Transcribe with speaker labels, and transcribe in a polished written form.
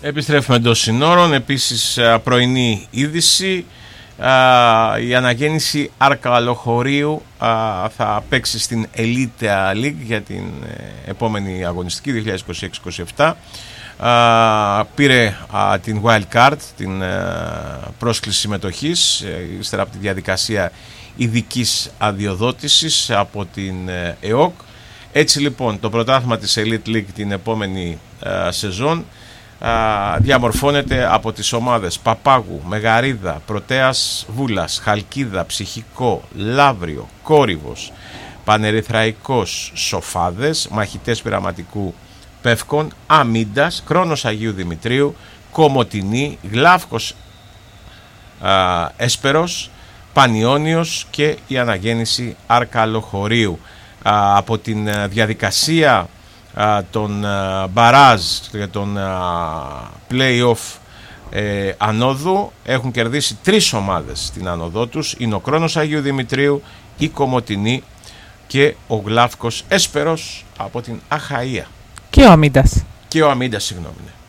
Speaker 1: Επιστρέφουμε εντός συνόρων. Επίσης πρωινή είδηση. Η αναγέννηση Άρκα Λοχωρίου θα παίξει στην Elite League για την επόμενη αγωνιστική 2026-27. Πήρε την Wild Card, την πρόσκληση συμμετοχής, ύστερα από τη διαδικασία ειδικής αδειοδότησης από την ΕΟΚ. Έτσι λοιπόν το πρωτάθλημα της Elite League την επόμενη σεζόν διαμορφώνεται από τις ομάδες Παπάγου, Μεγαρίδα, Πρωτέας Βούλας, Χαλκίδα, Ψυχικό, Λαύριο, Κόρυβος, Πανερυθραϊκός, Σοφάδες, Μαχητές Πειραματικού Πεύκων, Αμίντας, Κρόνος Αγίου Δημητρίου, Κομοτηνή, Γλάφκος Έσπερος, Πανιόνιος και η αναγέννηση Άρκα Λοχωρίου. Από την διαδικασία των μπαράζ και των play-off ανόδου έχουν κερδίσει 3 ομάδες στην ανόδό τους. Είναι ο Κρόνος Αγίου Δημητρίου, η Κομοτηνή και ο Γλάφκος Έσπερος από την Αχαΐα.
Speaker 2: Και ο Αμίντας.
Speaker 1: Και ο Αμίντας, συγγνώμη.